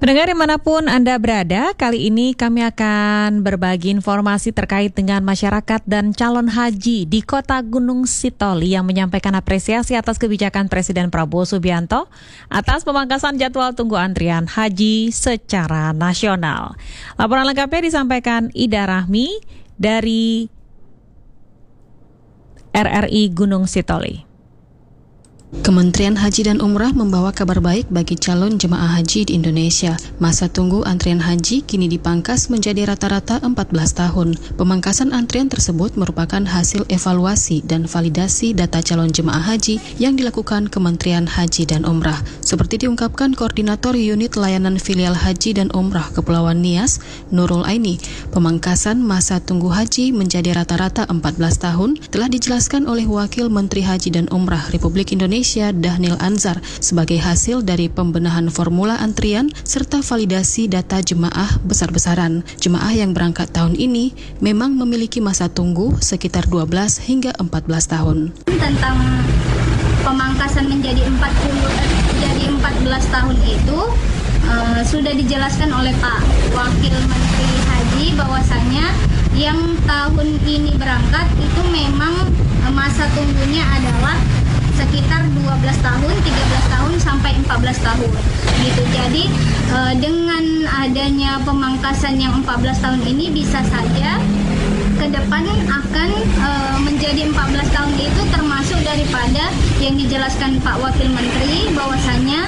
Pendengar dimanapun Anda berada, kali ini kami akan berbagi informasi terkait dengan masyarakat dan calon haji di Kota Gunung Sitoli yang menyampaikan apresiasi atas kebijakan Presiden Prabowo Subianto atas pemangkasan jadwal tunggu antrian haji secara nasional. Laporan lengkapnya disampaikan Ida Rahmi dari RRI Gunung Sitoli. Kementerian Haji dan Umrah membawa kabar baik bagi calon jemaah haji di Indonesia. Masa tunggu antrian haji kini dipangkas menjadi rata-rata 14 tahun. Pemangkasan antrian tersebut merupakan hasil evaluasi dan validasi data calon jemaah haji yang dilakukan Kementerian Haji dan Umrah. Seperti diungkapkan Koordinator Unit Layanan Filial Haji dan Umrah Kepulauan Nias, Nurul Aini, pemangkasan masa tunggu haji menjadi rata-rata 14 tahun telah dijelaskan oleh Wakil Menteri Haji dan Umrah Republik Indonesia Dhanil Anzar sebagai hasil dari pembenahan formula antrian serta validasi data jemaah besar-besaran. Jemaah yang berangkat tahun ini memang memiliki masa tunggu sekitar 12 hingga 14 tahun. Tentang pemangkasan menjadi 14 tahun itu sudah dijelaskan oleh Pak Wakil Menteri Haji bahwasanya yang tahun ini berangkat itu memang masa tunggunya adalah sekitar 12 tahun, 13 tahun sampai 14 tahun gitu. Jadi dengan adanya pemangkasan yang 14 tahun ini bisa saja ke depan akan menjadi 14 tahun itu termasuk daripada yang dijelaskan Pak Wakil Menteri bahwasanya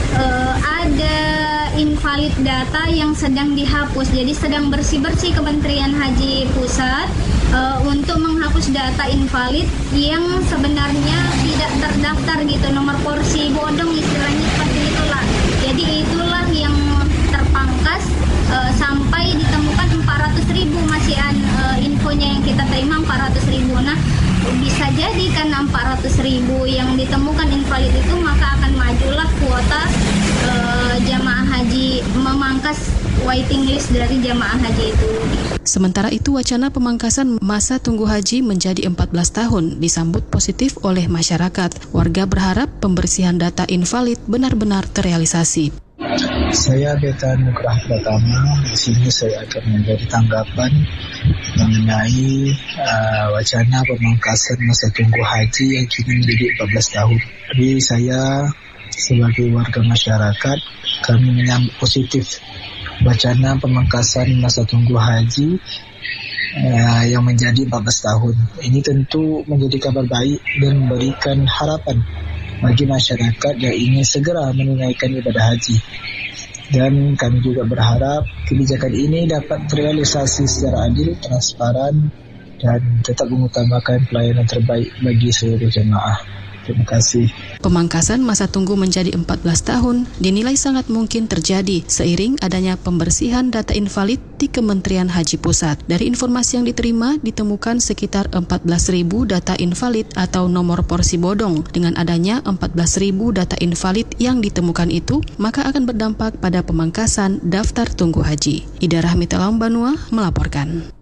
ada invalid data yang sedang dihapus. Jadi sedang bersih-bersih Kementerian Haji Pusat untuk menghapus data invalid yang sebenarnya tidak terdaftar gitu, nomor porsi bodong istilahnya seperti itulah. Jadi itulah yang terpangkas sampai ditemukan 400.000 masih infonya yang kita terima 400.000. Nah, bisa jadi karena 400.000 yang ditemukan invalid itu maka akan majulah kuota jamaah haji, memangkas waiting list dari jamaah haji itu. Sementara itu, wacana pemangkasan masa tunggu haji menjadi 14 tahun disambut positif oleh masyarakat. Warga berharap pembersihan data invalid benar-benar terrealisasi. Saya Beta Nugrah Pratama. Di sini saya akan memberi tanggapan mengenai wacana pemangkasan masa tunggu haji yang kini menjadi 14 tahun. Jadi saya sebagai warga masyarakat, kami menyambut positif wacana pemangkasan masa tunggu haji yang menjadi 14 tahun. Ini tentu menjadi kabar baik dan memberikan harapan bagi masyarakat yang ingin segera menunaikan ibadah haji. Dan kami juga berharap kebijakan ini dapat terrealisasi secara adil, transparan, dan tetap mengutamakan pelayanan terbaik bagi seluruh jemaah. Terima kasih. Pemangkasan masa tunggu menjadi 14 tahun dinilai sangat mungkin terjadi seiring adanya pembersihan data invalid di Kementerian Haji Pusat. Dari informasi yang diterima, ditemukan sekitar 14.000 data invalid atau nomor porsi bodong. Dengan adanya 14.000 data invalid yang ditemukan itu, maka akan berdampak pada pemangkasan daftar tunggu haji. Ida Rahmi Banua melaporkan.